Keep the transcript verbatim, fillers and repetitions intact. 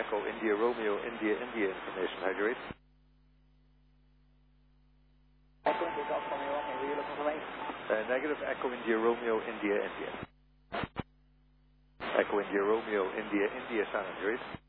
Echo India Romeo India India information. How do you read? Echo India Golf Romeo, okay, were you looking for me? Uh, negative Echo India Romeo India India. Echo India Romeo India India San Andreas.